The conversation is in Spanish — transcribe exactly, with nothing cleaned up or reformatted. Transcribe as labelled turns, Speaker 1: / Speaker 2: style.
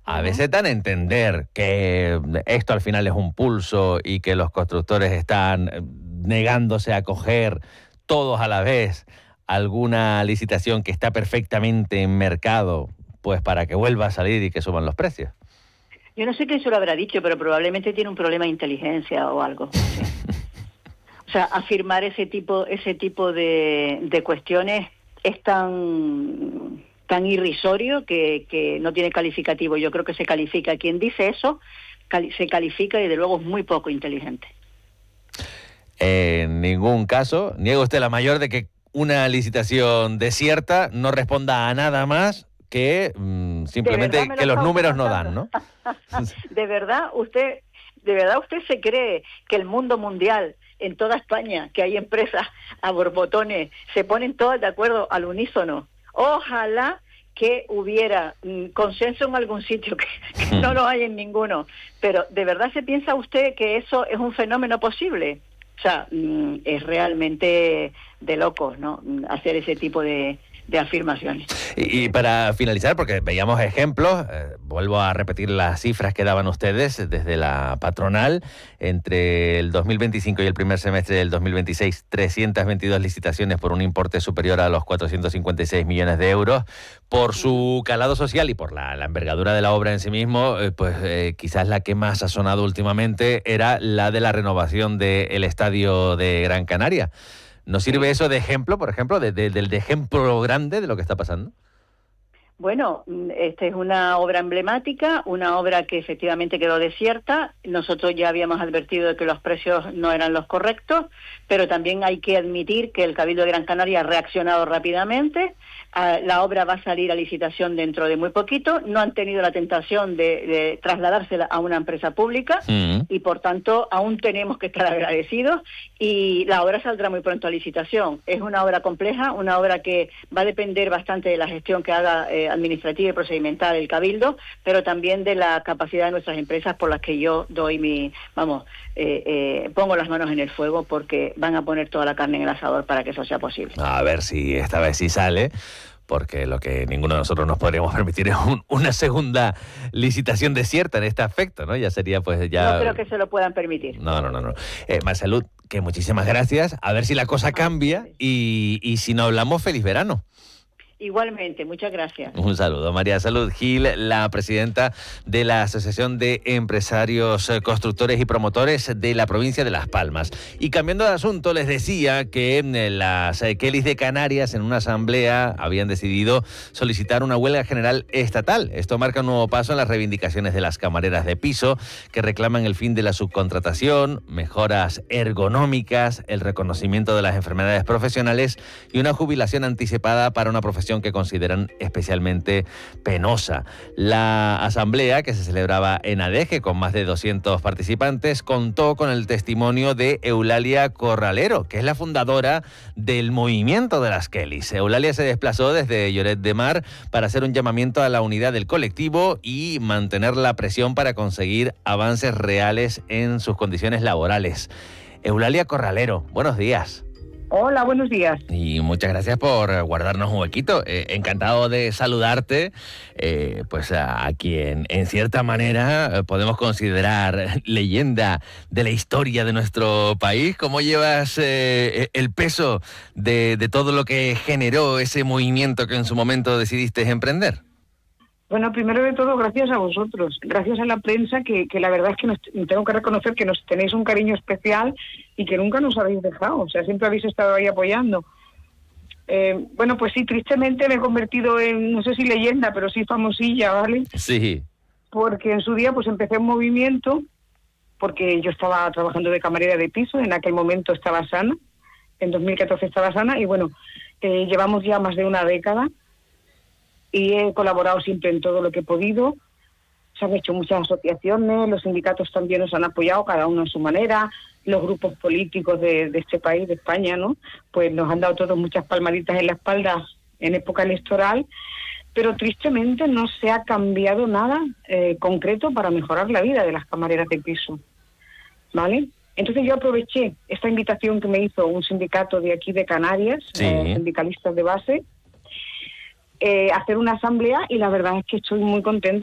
Speaker 1: a veces dan a entender que esto al final es un pulso y que los constructores están negándose a coger todos a la vez alguna licitación que está perfectamente en mercado, pues para que vuelva a salir y que suban los precios.
Speaker 2: Yo no sé quién se lo habrá dicho, pero probablemente tiene un problema de inteligencia o algo. Sí. O sea, afirmar ese tipo, ese tipo de, de cuestiones es tan, tan irrisorio que, que no tiene calificativo. Yo creo que se califica. Quien dice eso, cali- se califica y de luego es muy poco inteligente.
Speaker 1: En ningún caso, niega usted la mayor de que una licitación desierta no responda a nada más que mmm, simplemente que los números no dan, ¿no?
Speaker 2: De verdad, usted, de verdad usted se cree que el mundo mundial, en toda España, que hay empresas a borbotones, se ponen todas de acuerdo al unísono. Ojalá que hubiera mm, consenso en algún sitio, que, que no lo hay en ninguno. Pero, ¿de verdad se piensa usted que eso es un fenómeno posible? O sea, mm, es realmente de locos, ¿no?, hacer ese tipo de, de afirmaciones.
Speaker 1: Y, y para finalizar, porque veíamos ejemplos, eh, vuelvo a repetir las cifras que daban ustedes desde la patronal, entre el dos mil veinticinco y el primer semestre del dos mil veintiséis, trescientas veintidós licitaciones por un importe superior a los cuatrocientos cincuenta y seis millones de euros. Por su calado social y por la, la envergadura de la obra en sí mismo, eh, pues eh, quizás la que más ha sonado últimamente era la de la renovación del estadio de Gran Canaria. ¿Nos sirve eso de ejemplo, por ejemplo, de, de, de ejemplo grande de lo que está pasando?
Speaker 2: Bueno, esta es una obra emblemática, una obra que efectivamente quedó desierta. Nosotros ya habíamos advertido de que los precios no eran los correctos, pero también hay que admitir que el Cabildo de Gran Canaria ha reaccionado rápidamente. La obra va a salir a licitación dentro de muy poquito. No han tenido la tentación de, de trasladársela a una empresa pública uh-huh. y, por tanto, aún tenemos que estar agradecidos. Y la obra saldrá muy pronto a licitación. Es una obra compleja, una obra que va a depender bastante de la gestión que haga eh, administrativa y procedimental el Cabildo, pero también de la capacidad de nuestras empresas por las que yo doy mi, vamos, eh, eh, pongo las manos en el fuego porque van a poner toda la carne en el asador para que eso sea posible.
Speaker 1: A ver si esta vez sí sale, porque lo que ninguno de nosotros nos podríamos permitir es un, una segunda licitación desierta en este aspecto, ¿no? Ya sería pues ya...
Speaker 2: No creo que se lo puedan permitir.
Speaker 1: No, no, no. no. Eh, Marisalud, que muchísimas gracias, a ver si la cosa cambia y, y si no hablamos, feliz verano.
Speaker 2: Igualmente, muchas gracias.
Speaker 1: Un saludo. María Salud Gil, la presidenta de la Asociación de Empresarios Constructores y Promotores de la provincia de Las Palmas. Y cambiando de asunto, les decía que las Kellys de Canarias en una asamblea habían decidido solicitar una huelga general estatal. Esto marca un nuevo paso en las reivindicaciones de las camareras de piso, que reclaman el fin de la subcontratación, mejoras ergonómicas, el reconocimiento de las enfermedades profesionales y una jubilación anticipada para una profesión que consideran especialmente penosa. La asamblea, que se celebraba en Adeje con más de doscientos participantes, contó con el testimonio de Eulalia Corralero, que es la fundadora del movimiento de las Kellys. Eulalia se desplazó desde Lloret de Mar para hacer un llamamiento a la unidad del colectivo y mantener la presión para conseguir avances reales en sus condiciones laborales. Eulalia Corralero, buenos días.
Speaker 3: Hola, buenos días.
Speaker 1: Y muchas gracias por guardarnos un huequito. Eh, encantado de saludarte, eh, pues a, a quien en cierta manera eh, podemos considerar leyenda de la historia de nuestro país. ¿Cómo llevas eh, el peso de, de todo lo que generó ese movimiento que en su momento decidiste emprender?
Speaker 3: Bueno, primero de todo, gracias a vosotros, gracias a la prensa, que, que la verdad es que nos, tengo que reconocer que nos tenéis un cariño especial y que nunca nos habéis dejado, o sea, siempre habéis estado ahí apoyando. Eh, bueno, pues sí, tristemente me he convertido en, no sé si leyenda, pero sí famosilla, ¿vale?
Speaker 1: Sí.
Speaker 3: Porque en su día pues empecé un movimiento, porque yo estaba trabajando de camarera de piso, en aquel momento estaba sana, en dos mil catorce estaba sana, y bueno, eh, llevamos ya más de una década, y he colaborado siempre en todo lo que he podido. Se han hecho muchas asociaciones, los sindicatos también nos han apoyado, cada uno a su manera, los grupos políticos de, de este país, de España, ¿no? Pues nos han dado todos muchas palmaditas en la espalda en época electoral, pero tristemente no se ha cambiado nada eh, concreto para mejorar la vida de las camareras de piso, ¿vale? Entonces yo aproveché esta invitación que me hizo un sindicato de aquí de Canarias,
Speaker 1: sí.
Speaker 3: eh, sindicalistas de base, Eh, hacer una asamblea, y la verdad es que estoy muy contenta.